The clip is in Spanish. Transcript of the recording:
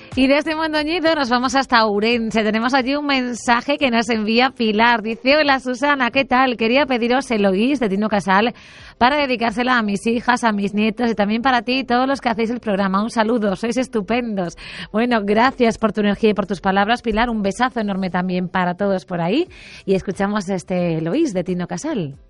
Y desde Mondoñedo nos vamos hasta Ourense. Tenemos allí un mensaje que nos envía Pilar. Dice: hola Susana, ¿qué tal? Quería pediros Eloís de Tino Casal para dedicársela a mis hijas, a mis nietos y también para ti y todos los que hacéis el programa. Un saludo, sois estupendos. Bueno, gracias por tu energía y por tus palabras, Pilar. Un besazo enorme también para todos por ahí. Y escuchamos Eloís de Tino Casal.